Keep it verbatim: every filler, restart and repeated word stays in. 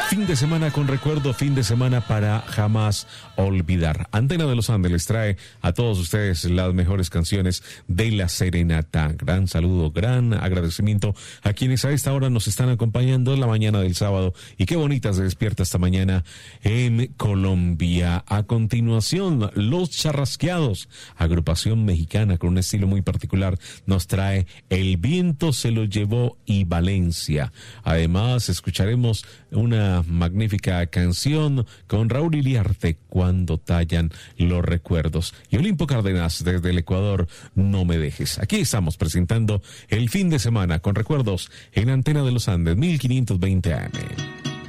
Fin de semana con recuerdo, fin de semana para jamás olvidar. Antena de los Andes les trae a todos ustedes las mejores canciones de La Serenata. Gran saludo, gran agradecimiento a quienes a esta hora nos están acompañando en la mañana del sábado. Y qué bonita se despierta esta mañana en Colombia. A continuación, Los Charrasqueados, agrupación mexicana con un estilo muy particular, nos trae El viento se lo llevó y Valencia. Además, escucharemos una magnífica canción con Raúl Iriarte, Cuando tallan los recuerdos. Y Olimpo Cárdenas desde el Ecuador, No me dejes. Aquí estamos presentando el fin de semana con recuerdos en Antena de los Andes, mil quinientos veinte A M.